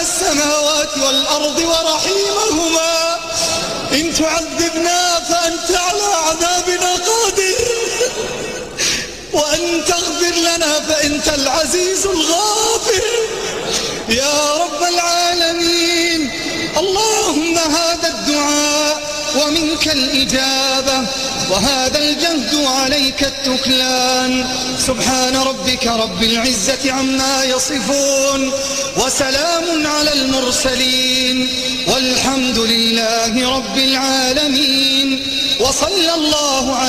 السماوات والأرض ورحيمهما، إن تعذبنا فأنت على عذابنا قادر، وأن تغفر لنا فأنت العزيز الغافر يا رب العالمين. اللهم هذا الدعاء ومنك الإجابة، وهذا الجهد وعليك التكلان. سبحان ربك رب العزة عما يصفون، وسلام على المرسلين، والحمد لله رب العالمين، وصلى الله على